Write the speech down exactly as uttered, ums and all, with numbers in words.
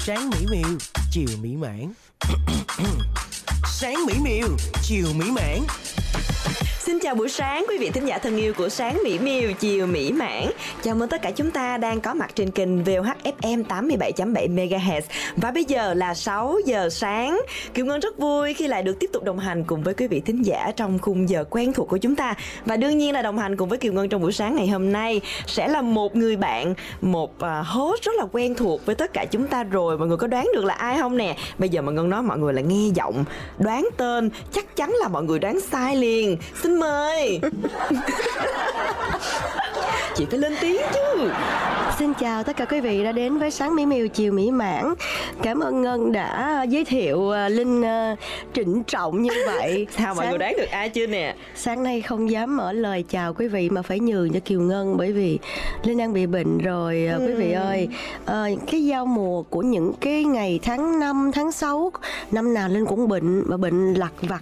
Sáng mỹ miều, chiều mỹ mãn. Sáng mỹ miều, chiều mỹ mãn. Xin chào buổi sáng quý vị thính giả thân yêu của Sáng Mỹ Miều, chiều mỹ mãn. Chào mừng tất cả chúng ta đang có mặt trên kênh vê o hát ép em tám mươi bảy chấm bảy mê ga héc. Và bây giờ là sáu giờ sáng. Kiều Ngân rất vui khi lại được tiếp tục đồng hành cùng với quý vị thính giả trong khung giờ quen thuộc của chúng ta. Và đương nhiên là đồng hành cùng với Kiều Ngân trong buổi sáng ngày hôm nay sẽ là một người bạn, một uh, host rất là quen thuộc với tất cả chúng ta rồi. Mọi người có đoán được là ai không nè? Bây giờ mà Ngân nói mọi người là nghe giọng, đoán tên, chắc chắn là mọi người đoán sai liền. Xin mời. Chị phải lên tiếng chứ. Xin chào tất cả quý vị đã đến với Sáng Mỹ Miều chiều mỹ mãn. Cảm ơn Ngân đã giới thiệu Linh trịnh trọng như vậy. Sao mọi sáng, người đoán được ai chưa nè? Sáng nay không dám mở lời chào quý vị mà phải nhường cho Kiều Ngân, bởi vì Linh đang bị bệnh rồi. ừ. Quý vị ơi, à, cái giao mùa của những cái ngày tháng năm, tháng sáu, năm nào Linh cũng bệnh, mà bệnh lặt vặt